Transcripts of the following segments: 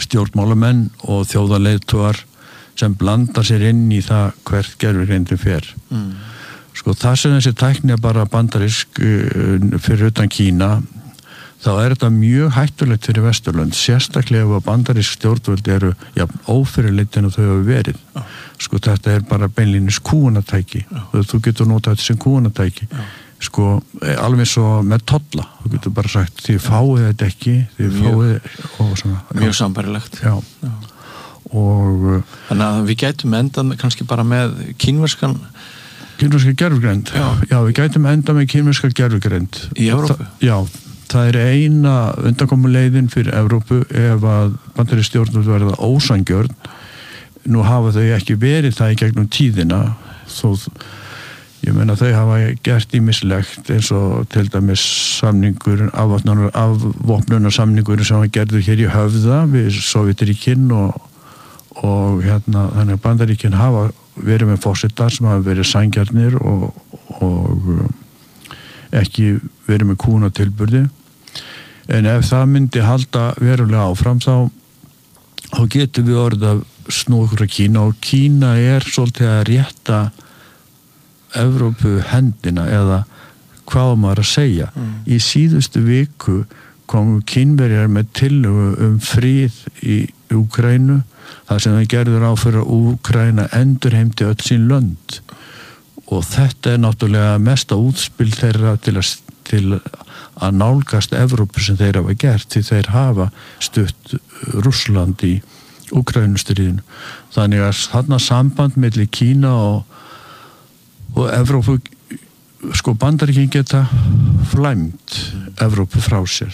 stjórnmálamenn og þjóðarleiðtogar sem blanda sér inn í það hvert gervigreindin fer. Sko það sem þessi tækni er bara bandarísk fyrir utan Kína, þá er þetta mjög hættulegt fyrir Vesturlönd, sérstaklega ef bandarísk stjórnvöld eru ófyrirleitt en þau hafa verið. Sko þetta er bara beinlínis kúgunartæki. Þú getur notað þetta sem kúgunartæki. Sko alveg svo með tolla. Þú getur bara sagt, þið fáið þetta ekki, þið fáið og svona. Mjög sambærilegt. Já. Og þannig að við gætum endað kannski bara með kínverska gervigreind. Já, við gætum endað með kínverska gervigreind. Í Evrópu? Já, það er eina undankomuleiðin fyrir Evrópu ef að bandarísk stjórnvöld verða ósanngjörn. Nú hafa þau ekki verið það í gegnum tíðina, þó ég meina þau hafa gert ýmislegt eins og til dæmis samningur, afvopnunarsamningur sem hann gerður hér í Höfða við Sovétríkin og hérna, þannig að Bandaríkin hafa verið með forsetar sem hafa verið sanngjarnir og ekki verið með kúgunatilburði. En ef það myndi halda verulega áfram þá getum við orðið að snúa okkur að Kína, og Kína er svolítið að rétta Evrópu hendina, eða hvað maður að segja. Í síðustu viku komu Kínverjar með tillögu frið í Úkraínu, þar sem það gerður á fyrir að Úkraína endurheimti öll sín lönd, og þetta er náttúrulega mesta útspil þeirra til að nálgast Evrópu sem þeir hafa gert, því þeir hafa stutt Rússland í Úkraínustríðinu. Þannig að þarna samband milli Kína og Evrópu, sko Bandaríkin geta flæmt Evrópu frá sér.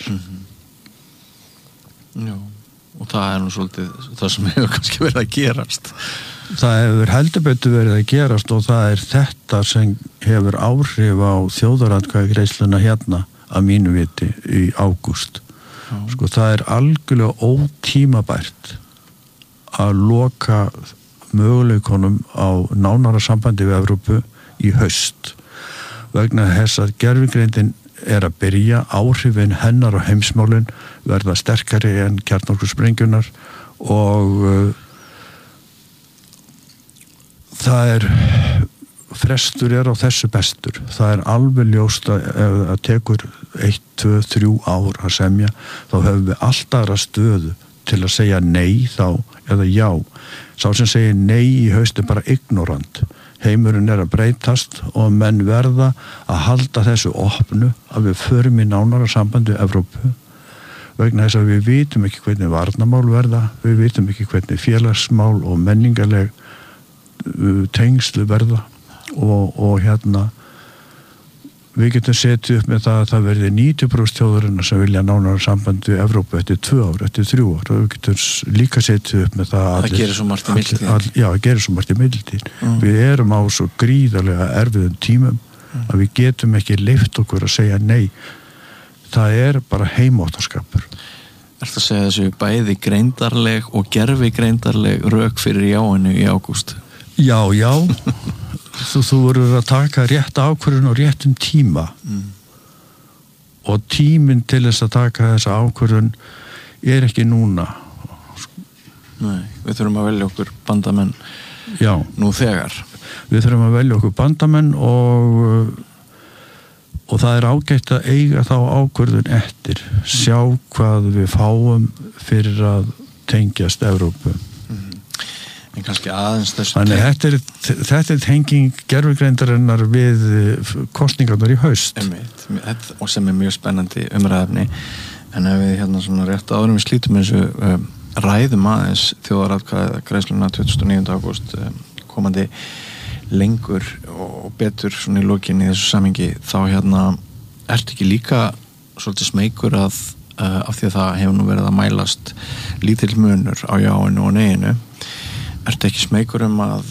Já, og það er nú svolítið það sem hefur kannski verið að gerast. Það hefur heldur betur verið að gerast, og það er þetta sem hefur áhrif á þjóðaratkvæðagreiðsluna hérna að mínu viti í ágúst. Sko það er algjörlega ótímabært að loka möguleikunum á nánara sambandi við Evrópu í haust, vegna þess að gervigreindin er að byrja, áhrifin hennar á heimsmálin verða sterkari en kjarnorkusprengjurnar, og það er frestur er á þessu bestur. Það er alveg ljóst að ef það tekur 1, 2, 3 ár að semja, þá höfum við alltaf aðra stöðu til að segja nei þá eða já. Sá sem segir nei í haust er bara ignorant. Heimurinn er að breytast og menn verða að halda þessu opnu, að við förum í nánara sambandi við Evrópu, vegna þess að við vitum ekki hvernig varnarmál verða, við vitum ekki hvernig félagsmál og menningarleg tengslu verða, og hérna við getum setið upp með það að það verði 90% þjóðarinnar sem vilja nánara samband við Evrópu eftir 2 ár, eftir 3 ár, og við getum líka setið upp með það að gerir svo margt í millitíð. Já, að gerir svo margt í millitíð. Við erum á svo gríðarlega erfiðum tímum að við getum ekki leyft okkur að segja nei. Það er bara heimóttarskapur. Ertu að segja þessu bæði greindarleg og gervigreindarleg rök fyrir jáinu í ágúst? Já. Þú verður að taka rétt ákvörðun á réttum tíma, og tíminn til þess að taka þessa ákvörðun er ekki núna. Nei, við þurfum að velja okkur bandamenn. Já. Nú þegar. Við þurfum að velja okkur bandamenn, og það er ágætt að eiga þá ákvörðun eftir, sjá hvað við fáum fyrir að tengjast Evrópu. En kannski aðeins þessu. Þannig þetta er tenging gervigreindarinnar við kosningarnar í haust. Og sem er mjög spennandi umræðefni. En ef við hérna svona rétt áður við slítum þessu ræðum aðeins þjóðaratkvæðagreiðsluna 29. ágúst komandi lengur og betur svona í lokin í þessu samhengi, þá hérna ertu ekki líka svolítið smeykur af því að það hefur nú verið að mælast lítill munur á jáinu og neyinu. Ertu ekki smeykur að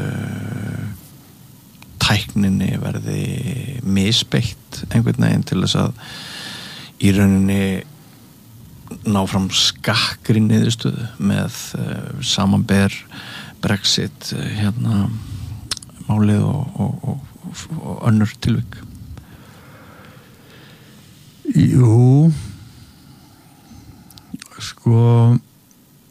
tækninni verði misbeitt einhvern veginn til þess að í rauninni ná fram skakkri niðurstöðu með samanber Brexit hérna málið og önnur tilvik? Jú, sko